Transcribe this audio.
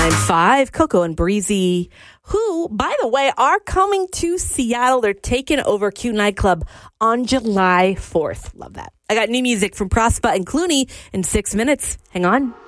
99.5, Coco and Breezy, who, by the way, are coming to Seattle. They're taking over Q Nightclub on July 4th. Love that. I got new music from Prospa and Clooney in 6 minutes. Hang on.